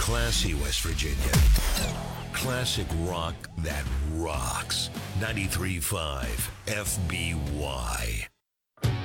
Classy West Virginia. Classic rock that rocks. 93.5 FBY.